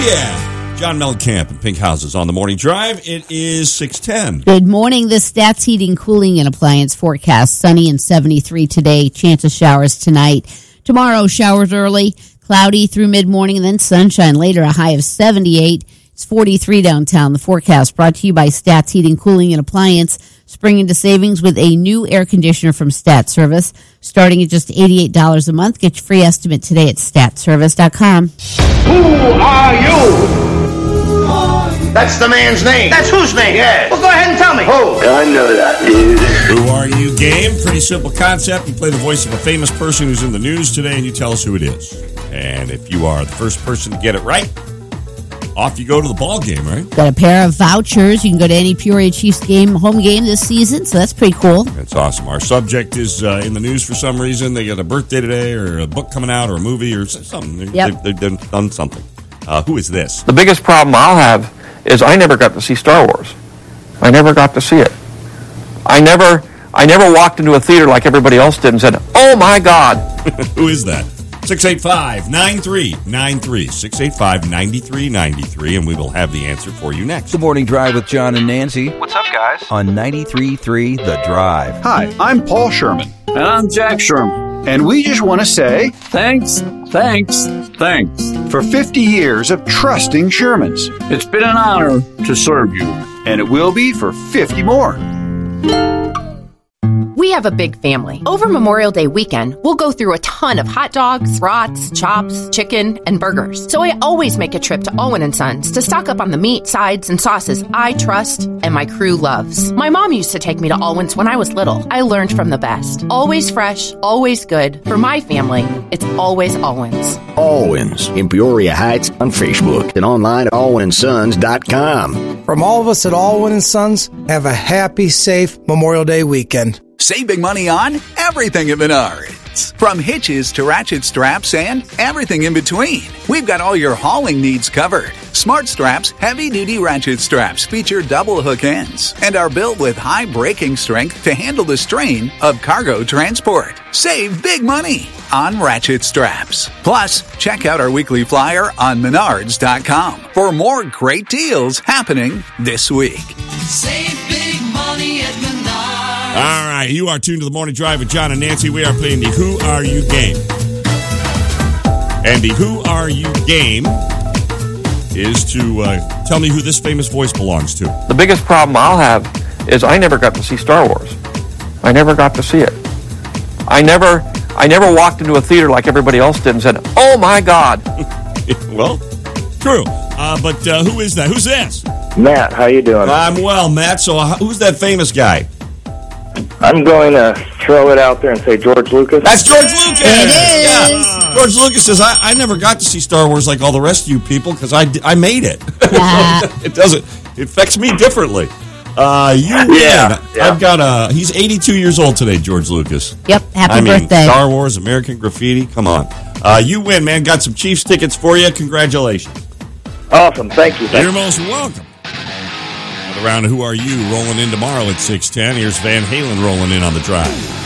yeah. John Mellencamp and Pink Houses on the Morning Drive. It is 6:10. Good morning. The Stats Heating, Cooling, and Appliance forecast. Sunny and 73 today. Chance of showers tonight. Tomorrow, showers early, cloudy through mid-morning, and then sunshine later, a high of 78. It's 43 downtown. The forecast brought to you by Stats Heating, Cooling, and Appliance. Spring into savings with a new air conditioner from Stat Service. Starting at just $88 a month. Get your free estimate today at statservice.com. Who are you? That's the man's name. That's whose name? Yeah. Well, go ahead and tell me. Who? I know that, dude. Who are you game? Pretty simple concept. You play the voice of a famous person who's in the news today, and you tell us who it is. And if you are the first person to get it right, off you go to the ball game, right? Got a pair of vouchers. You can go to any Peoria Chiefs game, home game this season, so that's pretty cool. That's awesome. Our subject is in the news for some reason. They got a birthday today or a book coming out or a movie or something. Yep. They've done something. Who is this? The biggest problem I'll have is I never got to see Star Wars. I never got to see it. I never walked into a theater like everybody else did and said, "Oh my God." Who is that? 685-9393. 685-9393, and we will have the answer for you next. The Morning Drive with John and Nancy. What's up, guys? On 93.3 The Drive. Hi, I'm Paul Sherman. And I'm Jack Sherman. And we just want to say Thanks for 50 years of trusting Shermans. It's been an honor to serve you. And it will be for 50 more. We have a big family. Over Memorial Day weekend, we'll go through a ton of hot dogs, brats, chops, chicken, and burgers. So I always make a trip to Owen & Sons to stock up on the meat, sides, and sauces I trust and my crew loves. My mom used to take me to Owens when I was little. I learned from the best. Always fresh, always good. For my family, it's always Owens. Owens in Peoria Heights on Facebook and online at alwinsons.com. From all of us at Alwyn & Sons, have a happy, safe Memorial Day weekend. Save big money on everything at Menards. From hitches to ratchet straps and everything in between. We've got all your hauling needs covered. Smart Straps heavy-duty ratchet straps feature double hook ends and are built with high braking strength to handle the strain of cargo transport. Save big money on ratchet straps. Plus, check out our weekly flyer on Menards.com for more great deals happening this week. Save big money at Menards. All right, you are tuned to the Morning Drive with John and Nancy. We are playing the Who Are You game. And the Who Are You game is to tell me who this famous voice belongs to. The biggest problem I'll have is I never got to see Star Wars. I never got to see it. I never walked into a theater like everybody else did and said, "Oh my God." Well, true. But who is that? Who's this? Matt, how you doing? I'm well, Matt. So who's that famous guy? I'm going to throw it out there and say George Lucas. That's George Lucas! It is! Yeah. George Lucas says, I never got to see Star Wars like all the rest of you people because I made it. It affects me differently. Yeah. I've got he's 82 years old today, George Lucas. Yep, happy birthday. Star Wars, American Graffiti, come on. You win, man. Got some Chiefs tickets for you. Congratulations. Awesome, thank you. You're most welcome. Another round of Who Are You rolling in tomorrow at 6:10. Here's Van Halen rolling in on the drive.